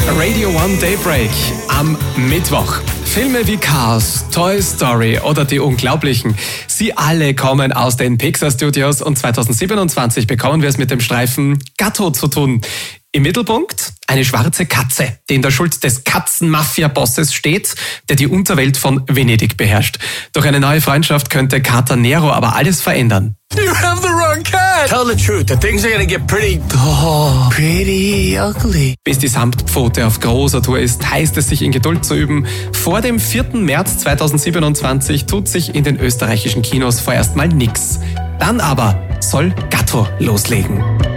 Radio One Daybreak am Mittwoch. Filme wie Cars, Toy Story oder Die Unglaublichen, sie alle kommen aus den Pixar Studios und 2027 bekommen wir es mit dem Streifen Gatto zu tun. Im Mittelpunkt eine schwarze Katze, die in der Schuld des Katzen-Mafia-Bosses steht, der die Unterwelt von Venedig beherrscht. Durch eine neue Freundschaft könnte Kater Nero aber alles verändern. You have the wrong cat! Tell the truth, the things are gonna get pretty ugly. Bis die Samtpfote auf großer Tour ist, heißt es sich in Geduld zu üben. Vor dem 4. März 2027 tut sich in den österreichischen Kinos vorerst mal nix. Dann aber soll Gatto loslegen.